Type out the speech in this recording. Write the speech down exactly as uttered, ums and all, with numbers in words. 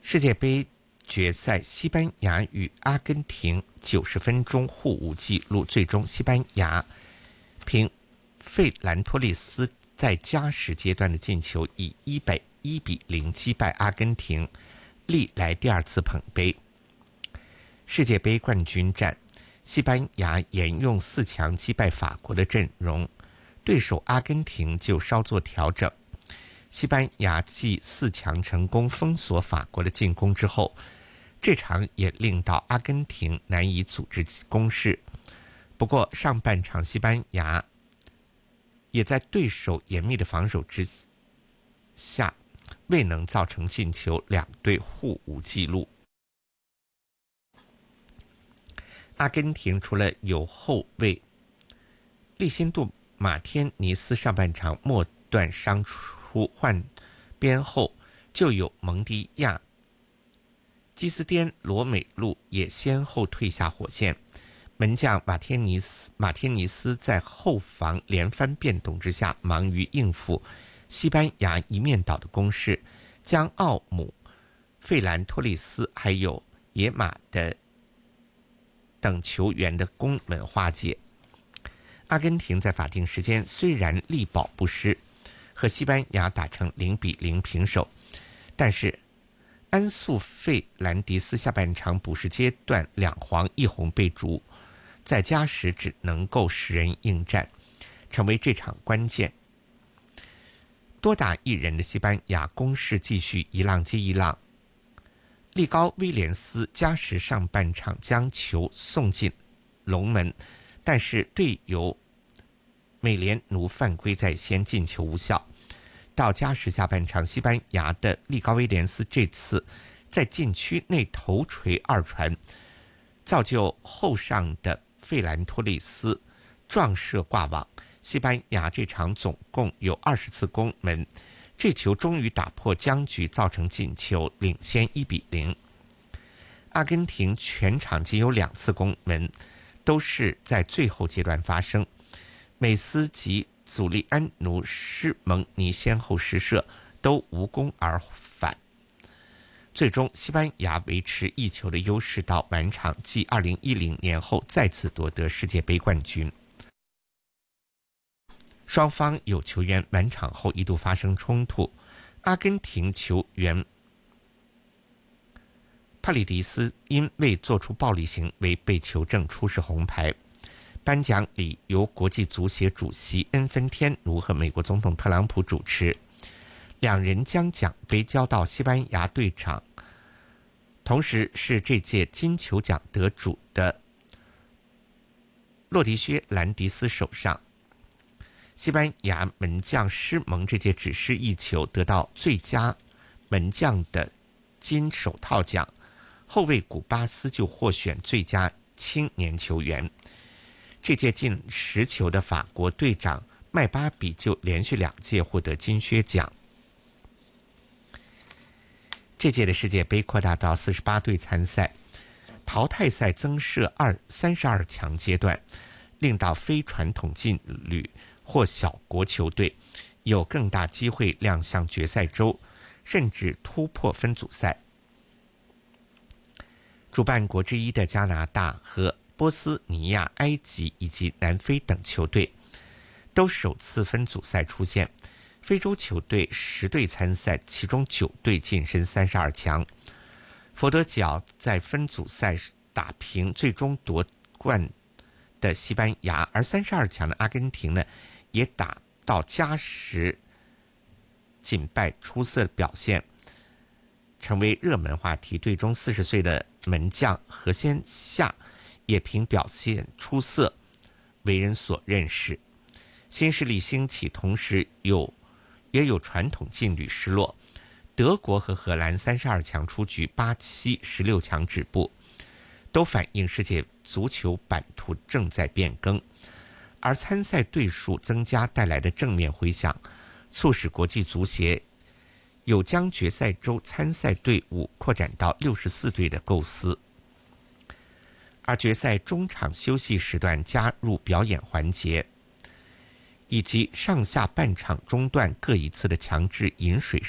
世界杯决赛，西班牙与阿根廷九十分钟互无纪录，最终西班牙凭费兰托利斯在加时阶段的进球，以一比一比零击败阿根廷，历来第二次捧杯。世界杯冠军战，西班牙沿用四强击败法国的阵容，对手阿根廷就稍作调整。西班牙继四强成功封锁法国的进攻之后，这场也令到阿根廷难以组织攻势。不过上半场西班牙也在对手严密的防守之下未能造成进球，两队互无纪录。阿根廷除了有后卫利辛度马天尼斯上半场末段伤出换边后，就有蒙迪亚、基斯颠罗美路也先后退下火线。门将马天尼斯马天尼斯在后防连番变动之下，忙于应付西班牙一面倒的攻势，将奥姆、费兰托利斯还有野马的等球员的攻门化解。阿根廷在法定时间虽然力保不失，和西班牙打成零比零平手，但是安素费兰迪斯下半场补时阶段两黄一红被逐，在加时只能够十人应战，成为这场关键。多打一人的西班牙攻势继续一浪接一浪，利高威廉斯加时上半场将球送进龙门，但是队友美联奴犯规在先，进球无效。到加时下半场，西班牙的利高威廉斯这次在禁区内头锤二传，造就后上的费兰托利斯撞射挂网。西班牙这场总共有二十次攻门，这球终于打破僵局，造成进球，领先一比零。阿根廷全场仅有两次攻门，都是在最后阶段发生。美斯及祖利安奴施蒙尼先后失射，都无功而返。最终西班牙维持一球的优势到完场，继二零一零年后再次夺得世界杯冠军。双方有球员完场后一度发生冲突，阿根廷球员帕里迪斯因未做出暴力行为被球证出示红牌。颁奖礼由国际足协主席恩芬天奴和美国总统特朗普主持，两人将奖杯交到西班牙队长，同时是这届金球奖得主的洛迪薛兰迪斯手上。西班牙门将施蒙这届只失一球，得到最佳门将的金手套奖，后卫古巴斯就获选最佳青年球员。这届进十球的法国队长麦巴比就连续两届获得金靴奖。这届的世界杯扩大到四十八队参赛，淘汰赛增设二三十二强阶段，令到非传统劲旅或小国球队有更大机会亮相决赛周，甚至突破分组赛。主办国之一的加拿大和波斯尼亚、埃及以及南非等球队都首次分组赛出现。非洲球队十队参赛，其中九队晋身三十二强。佛得角在分组赛打平最终夺冠的西班牙，而三十二强的阿根廷呢，也打到加时仅败出色的表现，成为热门话题。队中四十岁的门将何先夏也凭表现出色为人所认识。新势力兴起，同时有也有传统劲旅失落。德国和荷兰三十二强出局，巴西十六强止步，都反映世界足球版图正在变更。而参赛队数增加带来的正面回响，促使国际足协有将决赛周参赛队伍扩展到六十四队的构思。而决赛中场休息时段加入表演环节，以及上下半场中段各一次的强制饮水